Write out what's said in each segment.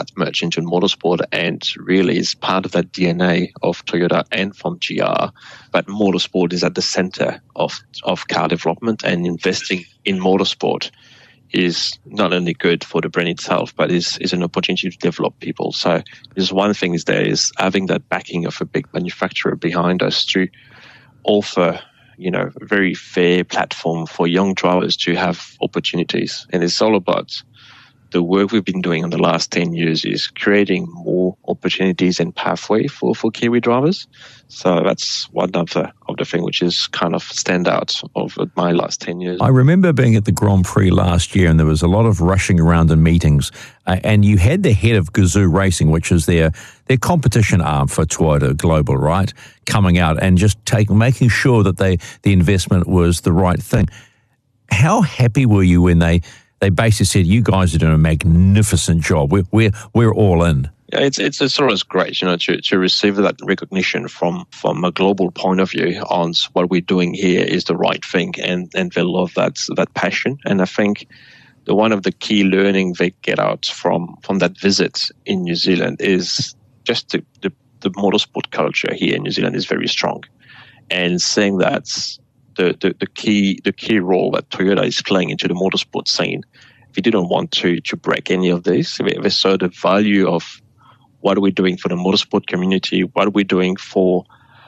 that much into motorsport, and really is part of that DNA of Toyota and from GR. But motorsport is at the center of car development, and investing in motorsport is not only good for the brand itself, but is an opportunity to develop people. So there's one thing is having that backing of a big manufacturer behind us to offer, a very fair platform for young drivers to have opportunities. And it's all about the work we've been doing in the last 10 years is creating more opportunities and pathway for Kiwi drivers. So that's one of the thing which is kind of standout of my last 10 years. I remember being at the Grand Prix last year, and there was a lot of rushing around in meetings, and you had the head of Gazoo Racing, which is their competition arm for Toyota Global, right, coming out and just making sure that the investment was the right thing. How happy were you when they basically said, you guys are doing a magnificent job, we're all in? Yeah, it's always great, to receive that recognition from a global point of view on what we're doing here is the right thing, and they love that passion. And I think one of the key learning they get out from that visit in New Zealand is just the motorsport culture here in New Zealand is very strong, and saying that the key role that Toyota is playing into the motorsport scene. If you didn't want to break any of this, they saw the value of what are we doing for the motorsport community, what are we doing for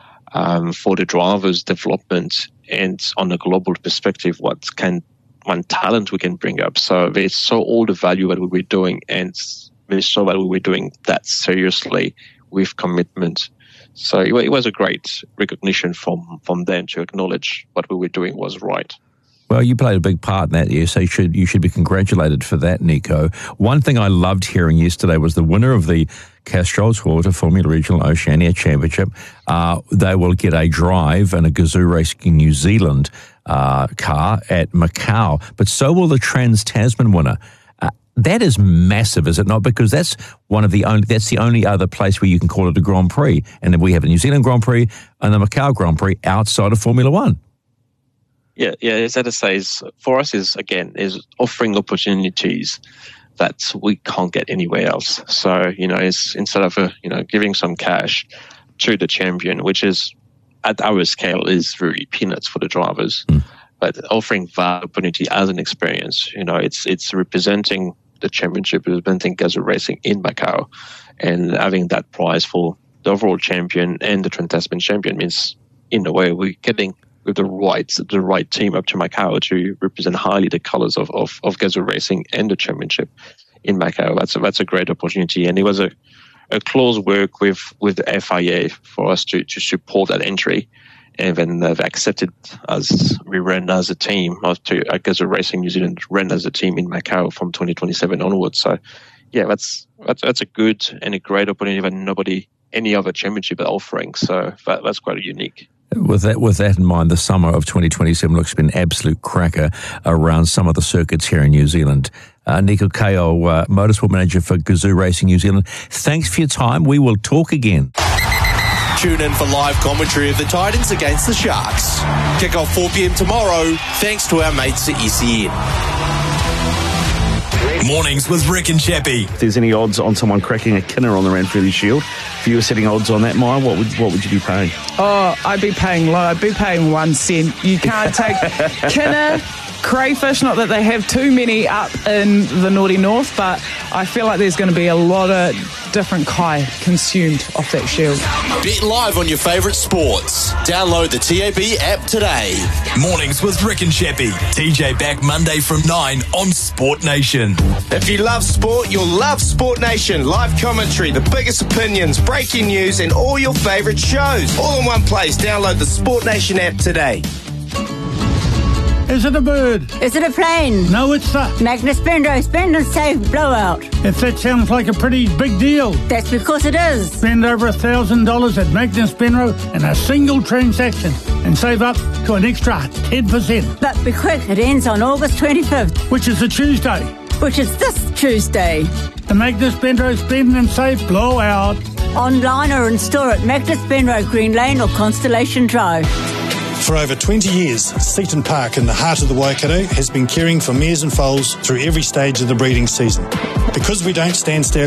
the drivers' development, and on a global perspective, what talent we can bring up. So they saw all the value that we were doing, and they saw that we were doing that seriously with commitment. So it was a great recognition from them to acknowledge what we were doing was right. Well, you played a big part in that, yeah, so you should be congratulated for that, Nico. One thing I loved hearing yesterday was the winner of the Castrol's Water Formula Regional Oceania Championship. They will get a drive in a Gazoo Racing New Zealand car at Macau, but so will the Trans-Tasman winner. That is massive, is it not? Because that's the only other place where you can call it a Grand Prix. And then we have a New Zealand Grand Prix and the Macau Grand Prix outside of Formula One. Yeah. As I say, for us is offering opportunities that we can't get anywhere else. So it's instead of giving some cash to the champion, which is at our scale is really peanuts for the drivers, but offering that opportunity as an experience. It's representing the championship, representing Gazoo Racing in Macau, and having that prize for the overall champion and the Trans-Tasman champion means, in a way, we're getting with the right team up to Macau to represent highly the colours of Gazoo Racing and the championship in Macau. That's a great opportunity, and it was a close work with the FIA for us to support that entry. And then they've accepted as we ran as a team, Gazoo Racing New Zealand ran as a team in Macau from 2027 onwards. So, yeah, that's a good and a great opportunity that any other championship are offering. So that's quite unique. With that in mind, the summer of 2027 looks to be an absolute cracker around some of the circuits here in New Zealand. Nico Kayo, Motorsport Manager for Gazoo Racing New Zealand, thanks for your time. We will talk again. Tune in for live commentary of the Titans against the Sharks. Kick off 4 p.m. tomorrow, thanks to our mates at SEN. Mornings with Rick and Chappie. If there's any odds on someone cracking a Kinner on the Ranfurly Shield, if you were setting odds on that, Maya, what would you be paying? Oh, I'd be paying low. I'd be paying 1 cent. You can't take Kinner, crayfish, not that they have too many up in the Naughty North, but I feel like there's going to be a lot of different kai consumed off that shield. Bet live on your favourite sports. Download the TAB app today. Mornings with Rick and Chappie. TJ back Monday from 9 on Sport Nation. If you love sport, you'll love Sport Nation. Live commentary, the biggest opinions, breaking news, and all your favourite shows. All in one place. Download the Sport Nation app today. Is it a bird? Is it a plane? No, it's not. Magnus Benro, spend and save blowout. If that sounds like a pretty big deal. That's because it is. Spend over $1,000 at Magnus Benro in a single transaction and save up to an extra 10%. But be quick, it ends on August 25th. Which is a Tuesday. Which is this Tuesday. The Magnus Benro Spend and Save Blowout. Online or in store at Magnus Benro Green Lane or Constellation Drive. For over 20 years, Seaton Park in the heart of the Waikato has been caring for mares and foals through every stage of the breeding season. Because we don't stand still